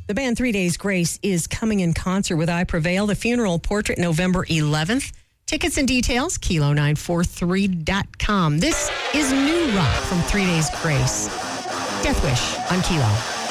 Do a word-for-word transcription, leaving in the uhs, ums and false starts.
The band Three Days Grace is coming in concert with I Prevail, the funeral portrait, November eleventh. Tickets and details, kilo nine four three dot com. This is new rock from Three Days Grace. Death Wish on Kilo.